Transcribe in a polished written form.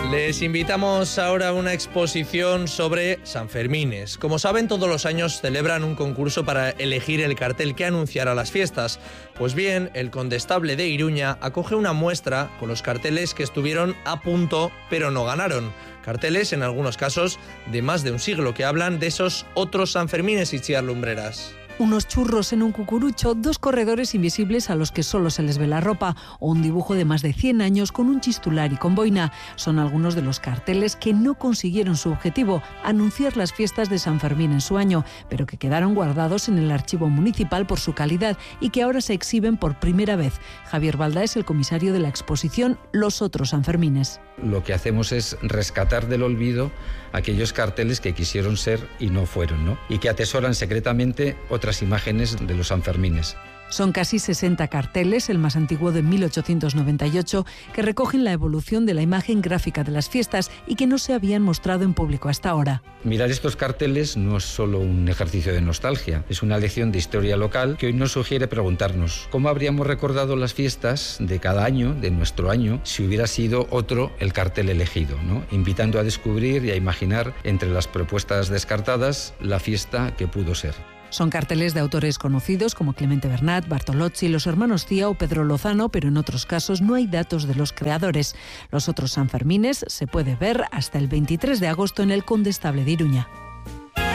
Les invitamos ahora a una exposición sobre Sanfermines. Como saben, todos los años celebran un concurso para elegir el cartel que anunciará las fiestas. Pues bien, el Condestable de Iruña acoge una muestra con los carteles que estuvieron a punto, pero no ganaron. Carteles, en algunos casos, de más de un siglo, que hablan de esos otros Sanfermines, Itziar Lumbreras. Unos churros en un cucurucho, 2 corredores invisibles a los que solo se les ve la ropa o un dibujo de más de 100 años con un chistular y con boina. Son algunos de los carteles que no consiguieron su objetivo, anunciar las fiestas de San Fermín en su año, pero que quedaron guardados en el archivo municipal por su calidad y que ahora se exhiben por primera vez. Javier Balda es el comisario de la exposición Los otros Sanfermines. Lo que hacemos es rescatar del olvido aquellos carteles que quisieron ser y no fueron, ¿no? Y que atesoran secretamente otras imágenes de los Sanfermines. Son casi 60 carteles, el más antiguo de 1898, que recogen la evolución de la imagen gráfica de las fiestas y que no se habían mostrado en público hasta ahora. Mirar estos carteles no es solo un ejercicio de nostalgia, es una lección de historia local que hoy nos sugiere preguntarnos cómo habríamos recordado las fiestas de cada año, de nuestro año, si hubiera sido otro el cartel elegido, ¿no? Invitando a descubrir y a imaginar entre las propuestas descartadas la fiesta que pudo ser. Son carteles de autores conocidos como Clemente Bernat, Bartolozzi, los hermanos Cía o Pedro Lozano, pero en otros casos no hay datos de los creadores. Los otros Sanfermines se puede ver hasta el 23 de agosto en el Condestable de Iruña.